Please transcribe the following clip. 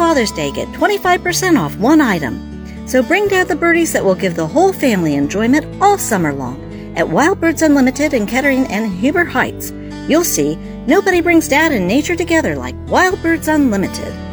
Father's Day, get 25% off one item. So bring Dad the birdies that will give the whole family enjoyment all summer long at Wild Birds Unlimited in Kettering and Huber Heights. You'll see, nobody brings Dad and nature together like Wild Birds Unlimited.